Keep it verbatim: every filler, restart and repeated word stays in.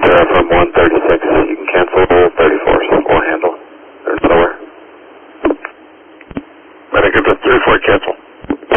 uh, from one thirty-six. You can cancel thirty-four, so we'll handle. There's nowhere. Medic, if it's thirty-four, cancel.